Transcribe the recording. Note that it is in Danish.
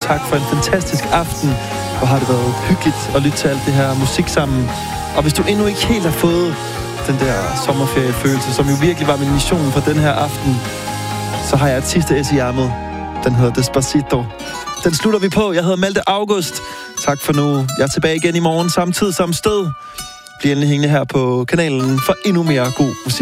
tak for en fantastisk aften. Hvor har det været hyggeligt at lytte til alt det her musik sammen. Og hvis du endnu ikke helt har fået den der sommerferiefølelse, som jo virkelig var min mission for den her aften, så har jeg et sidste S i ærmet. Den hedder Despacito. Den slutter vi på. Jeg hedder Malte August. Tak for nu. Jeg er tilbage igen i morgen, samme tid, samme sted. Bliv endelig hængende her på kanalen for endnu mere god musik.